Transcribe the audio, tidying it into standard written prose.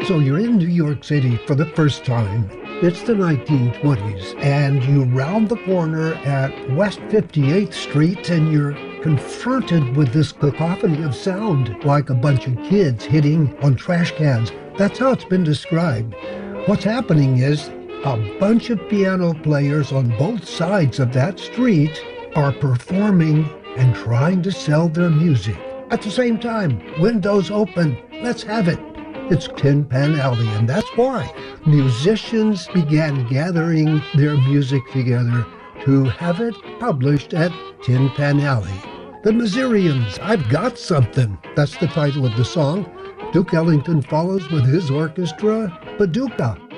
So you're in New York City for the first time. It's the 1920s, and you round the corner at West 58th Street, and you're confronted with this cacophony of sound, like a bunch of kids hitting on trash cans. That's how it's been described. What's happening is a bunch of piano players on both sides of that street are performing and trying to sell their music. At the same time, windows open, let's have it. It's Tin Pan Alley, and that's why musicians began gathering their music together to have it published at Tin Pan Alley. The Missourians, I've Got Something. That's the title of the song. Duke Ellington follows with his orchestra, Paducah.